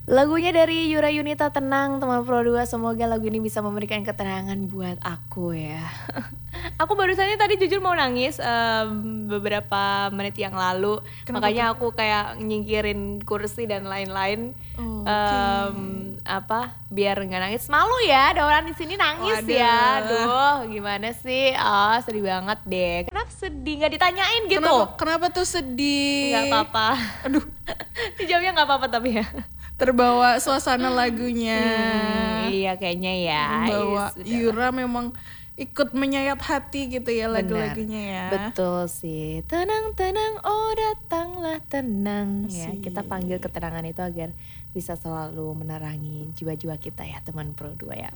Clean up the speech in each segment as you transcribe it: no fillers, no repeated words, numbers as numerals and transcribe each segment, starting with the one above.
Lagunya dari Yura Yunita, Tenang teman Pro 2. Semoga lagu ini bisa memberikan keterangan buat aku ya. Aku barusannya tadi jujur mau nangis beberapa menit yang lalu. Kenapa makanya aku kayak nyingkirin kursi dan lain-lain. Biar nggak nangis. Malu ya ada orang di sini nangis. Waduh. Ya aduh gimana sih. Sedih banget deh. Kenapa sedih, nggak ditanyain gitu? Kenapa tuh sedih? Nggak apa-apa. Aduh, Dijawabnya nggak apa-apa tapi ya. terbawa suasana lagunya. Iya kayaknya ya. Bahwa Iya, sudah. Yura memang ikut menyayat hati gitu ya lagu-lagunya ya. Betul sih. Tenang, tenang, oh datanglah tenang. Ya, Asik. kita panggil keterangan itu agar bisa selalu menerangi jiwa-jiwa kita ya teman Pro 2 ya.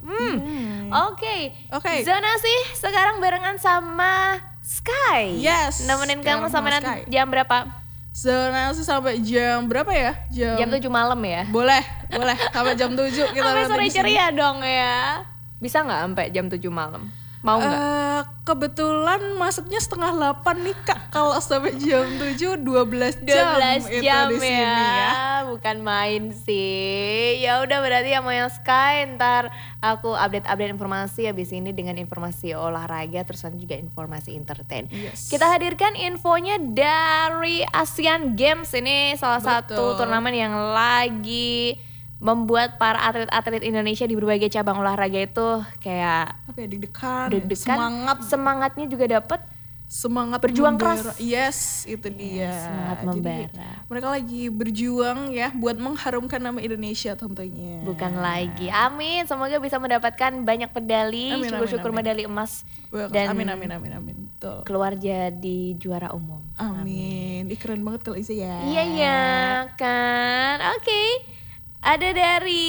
Oke. Zona sih sekarang barengan sama Sky. Yes, Nemenin kamu sekarang sampai sama nanti Sky. jam berapa? Zona sih sampai jam berapa ya? Jam 7 malam ya. Boleh sampai jam 7 kita Sampai nanti sore di sini. ceria dong ya. Bisa nggak sampai jam 7 malam? Mau nggak? Kebetulan masuknya 7:30 nih Kak. Kalau sampai jam 7 12 12 itu jam di sini ya. Bukan main sih. Ya udah berarti sama yang Sky ntar aku update informasi habis ini dengan informasi olahraga terus nanti juga informasi entertain. Yes. Kita hadirkan infonya dari Asian Games, ini salah satu turnamen yang lagi membuat para atlet-atlet Indonesia di berbagai cabang olahraga itu kayak Deg-degan, semangatnya juga dapet. semangat berjuang membara. keras. Yes, itu dia. Semangat Jadi, membara. mereka lagi berjuang ya buat mengharumkan nama Indonesia tentunya. Bukan lagi. Amin. Semoga bisa mendapatkan banyak medali. Amin, Syukur-syukur amin. medali emas Dan dan amin. Betul. keluar jadi juara umum. Amin. Ih, keren banget kalau Isa ya. Iya ya kan. Oke. Ada dari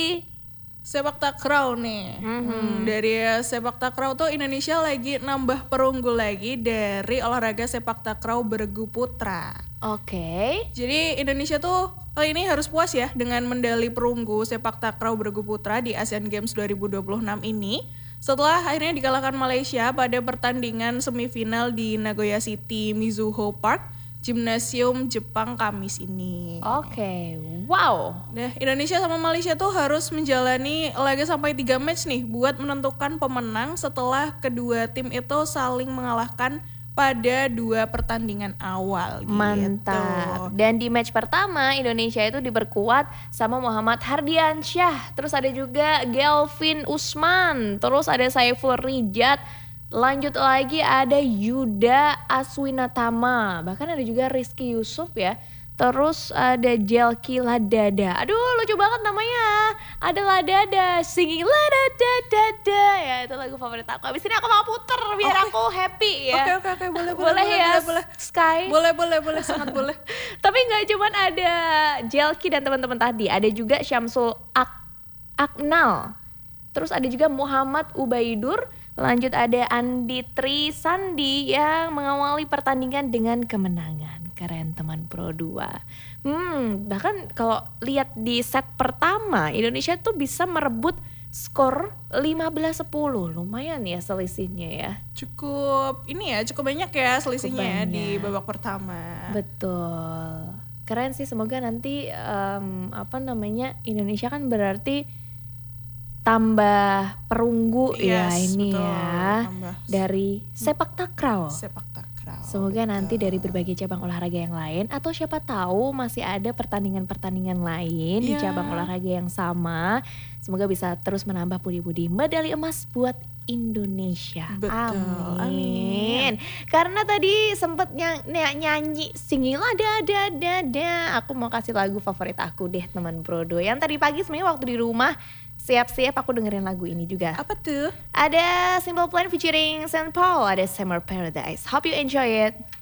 Sepak takraw nih. Dari sepak takraw tuh Indonesia lagi nambah perunggu lagi dari olahraga sepak takraw bergu putra. Oke. Jadi Indonesia tuh kali ini harus puas ya dengan medali perunggu sepak takraw bergu putra di Asian Games 2026 ini. Setelah akhirnya dikalahkan Malaysia pada pertandingan semifinal di Nagoya City Mizuho Park, Gymnasium Jepang Kamis ini. Oke. Wow. Nah, Indonesia sama Malaysia tuh harus menjalani laga sampai 3 match nih buat menentukan pemenang setelah kedua tim itu saling mengalahkan pada 2 pertandingan awal gitu. Mantap. Dan di match pertama Indonesia itu diperkuat sama Muhammad Hardiansyah. Terus ada juga Gelvin Usman. Terus ada Saiful Rijat. Lanjut lagi ada Yuda Aswinatama. Bahkan ada juga Rizky Yusuf ya. Terus ada Jelki Ladada. Aduh lucu banget namanya. Ada Ladada singing Ladada. Ya itu lagu favorit aku. Abis ini aku mau puter biar aku happy ya. Oke, boleh ya boleh. Sky. Boleh, sangat boleh. Tapi gak cuman ada Jelki dan teman-teman tadi. Ada juga Syamsul Aknal. Terus ada juga Muhammad Ubaidur. Lanjut ada Andi Tri Sandi yang mengawali pertandingan dengan kemenangan. Keren teman Pro 2. Bahkan kalau lihat di set pertama Indonesia tuh bisa merebut skor 15-10. Lumayan ya selisihnya ya. Cukup banyak ya selisihnya Cukup di banyak. babak pertama. Betul. Keren sih, semoga nanti Indonesia kan berarti tambah perunggu ya ini betul, ya tambah dari sepak takraw. sepak takraw. Semoga betul. nanti dari berbagai cabang olahraga yang lain atau siapa tahu masih ada pertandingan-pertandingan lain di cabang olahraga yang sama. Semoga bisa terus menambah pundi-pundi medali emas buat Indonesia. Betul, Amin. Karena tadi sempet nyanyi singing Ladada. Aku mau kasih lagu favorit aku deh teman Pro 2. Yang tadi pagi sebenarnya waktu di rumah siap-siap aku dengerin lagu ini juga. Apa tuh? Ada Simple Plan featuring Saint Paul, ada Summer Paradise. Hope you enjoy it.